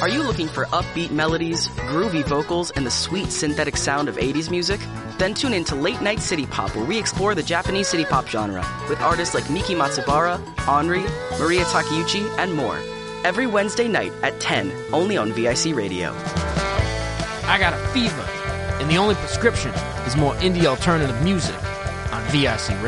Are you looking for upbeat melodies, groovy vocals, and the sweet synthetic sound of 80s music? Then tune in to Late Night City Pop, where we explore the Japanese city pop genre with artists like Miki Matsubara, Henri, Maria Takeuchi, and more. Every Wednesday night at 10, only on VIC Radio. I got a fever, and the only prescription is more indie alternative music on VIC Radio.